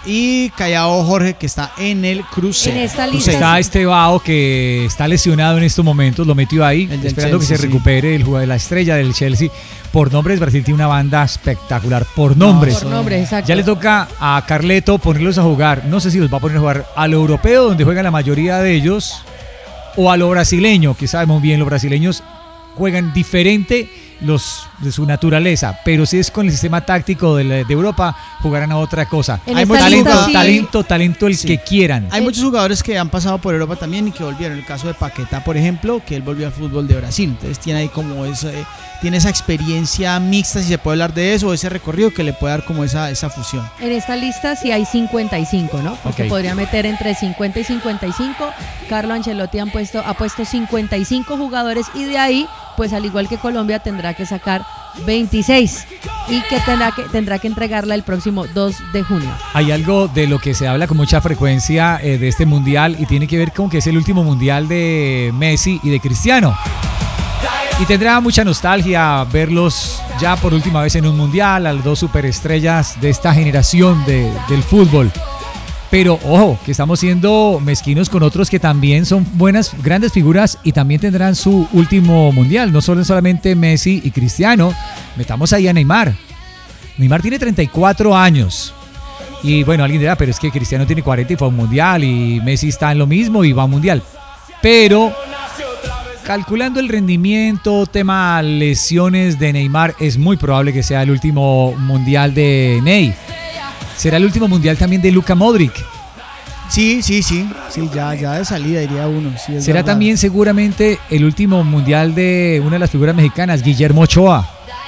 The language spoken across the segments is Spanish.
y Callao Jorge, que está en el Cruzeiro. En esta lista está Estevao, que está lesionado en estos momentos, lo metió ahí, esperando Chelsea, que se recupere el jugador de la estrella del Chelsea. Por nombres, Brasil tiene una banda espectacular, por nombres. Por nombres, exacto. Ya le toca a Carleto ponerlos a jugar, no sé si los va a poner a jugar a lo europeo, donde juegan la mayoría de ellos, o a lo brasileño, que sabemos bien, los brasileños juegan diferente los de su naturaleza, pero si es con el sistema táctico de Europa, jugarán a otra cosa. En Hay esta mucho lista talento el Sí. que quieran. Hay muchos jugadores que han pasado por Europa también y que volvieron. El caso de Paquetá, por ejemplo, que él volvió al fútbol de Brasil. Entonces tiene ahí como tiene esa experiencia mixta, si se puede hablar de eso, ese recorrido que le puede dar como esa fusión. En esta lista sí hay 55, ¿no? Porque Ok. podría meter entre 50 y 55. Carlo Ancelotti ha puesto 55 jugadores y de ahí, pues al igual que Colombia, tendrá que sacar 26 y que tendrá que entregarla el próximo 2 de junio. Hay algo de lo que se habla con mucha frecuencia de este mundial y tiene que ver con que es el último mundial de Messi y de Cristiano. Y tendrá mucha nostalgia verlos ya por última vez en un mundial, a las dos superestrellas de esta generación del fútbol. Pero ojo, que estamos siendo mezquinos con otros que también son buenas, grandes figuras y también tendrán su último mundial. No solamente Messi y Cristiano, metamos ahí a Neymar. Neymar tiene 34 años. Y bueno, alguien dirá, pero es que Cristiano tiene 40 y fue a un mundial y Messi está en lo mismo y va a un mundial. Pero calculando el rendimiento, tema lesiones de Neymar, es muy probable que sea el último mundial de Ney. ¿Será el último mundial también de Luka Modric? Sí, ya de salida diría uno. Sí, es ¿Será verdad. también seguramente el último mundial de una de las figuras mexicanas, Guillermo Ochoa?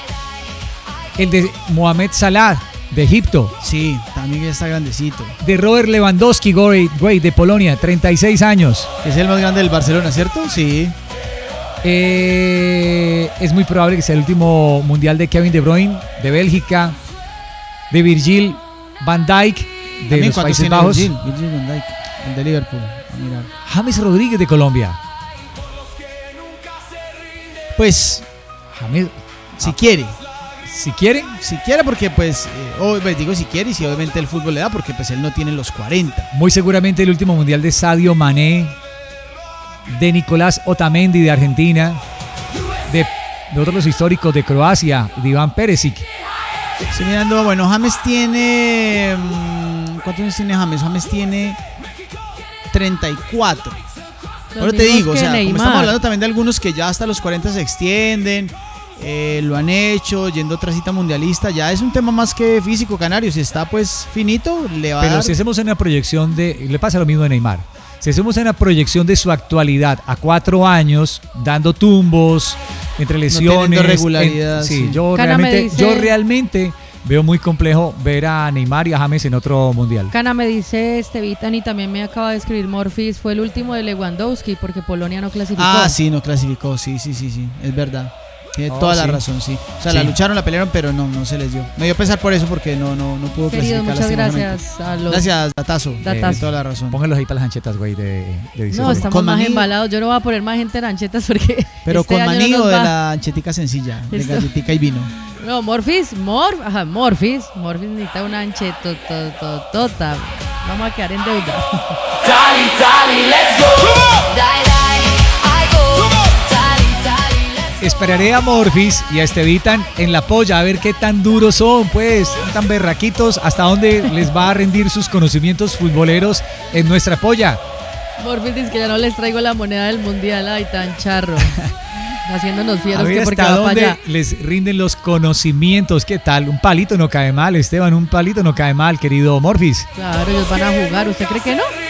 El de Mohamed Salah, de Egipto. Sí, también ya está grandecito. De Robert Lewandowski, güey, de Polonia, 36 años. Es el más grande del Barcelona, ¿cierto? Sí. Es muy probable que sea el último mundial de Kevin De Bruyne, de Bélgica, de Virgil van Dijk, de También, los ¿cuántos Países tiene Bajos. Virgil van Dijk, el de Liverpool. A mirar. James Rodríguez, de Colombia. Pues, James, si quiere. si quieren, Si quiere, porque pues, digo si quiere y si obviamente el fútbol le da, porque pues él no tiene los 40. muy seguramente el último mundial de Sadio Mané, de Nicolás Otamendi de Argentina, de otros históricos de Croacia, de Iván Perisic. Estoy mirando, bueno, James tiene... ¿Cuántos años tiene James? James tiene 34. Los Ahora te mismos digo, o que sea, como Neymar. estamos hablando también de algunos que ya hasta los 40 se extienden, lo han hecho, yendo a otra cita mundialista, ya es un tema más que físico, Canario. Si está pues finito, le va a Pero dar... si hacemos una proyección le pasa lo mismo a Neymar. Si hacemos una proyección de su actualidad a 4 años, dando tumbos, entre lesiones, teniendo regularidad, sí. yo Cana me realmente veo muy complejo ver a Neymar y a James en otro mundial. Cana, me dice Estevitan y también me acaba de escribir Morfis, fue el último de Lewandowski porque Polonia no clasificó. Ah, sí, no clasificó, sí, es verdad. Tiene toda la sí. razón, sí. O sea, Sí. la lucharon, la pelearon, pero no se les dio. Me dio pesar por eso porque no pudo Querido, clasificar. muchas lastimosamente. gracias a los... Gracias, Datazo. Datazo. Tiene toda la razón. Pónganlos ahí para las anchetas, güey, de No, diciembre. estamos Con más maní. embalados. Yo no voy a poner más gente en anchetas porque Pero este con año maní no o nos de va. la anchetica sencilla, de Listo. galletica y vino. No, Morfis necesita una anchetototota. Vamos a quedar en deuda. Dale, dale, let's go. Die, die, I go. Dale, dale, let's go. Esperaré a Morfis y a Estevitan en la polla a ver qué tan duros son, pues, tan berraquitos, hasta dónde les va a rendir sus conocimientos futboleros en nuestra polla. Morfis dice que ya no les traigo la moneda del mundial. Ay, tan charro. Haciéndonos A fieros ver que porque hasta va para dónde allá. les rinden los conocimientos. ¿Qué tal? Un palito no cae mal, Esteban, un palito no cae mal, querido Morfis. Claro, ellos van a jugar. ¿Usted cree que no?